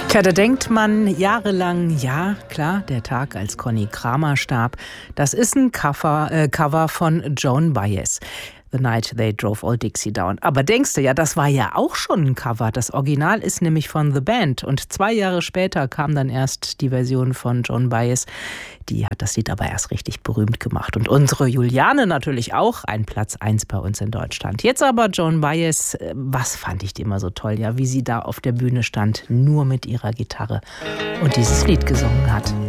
Tja, da denkt man jahrelang, ja klar, der Tag, als Conny Kramer starb, das ist ein Cover von Joan Baez. The Night They Drove Old Dixie Down. Aber denkst du, ja, das war ja auch schon ein Cover. Das Original ist nämlich von The Band. Und 2 Jahre später kam dann erst die Version von Joan Baez. Die hat das Lied aber erst richtig berühmt gemacht. Und unsere Juliane natürlich auch, ein Platz 1 bei uns in Deutschland. Jetzt aber Joan Baez, was fand ich immer so toll, ja, wie sie da auf der Bühne stand, nur mit ihrer Gitarre und dieses Lied gesungen hat.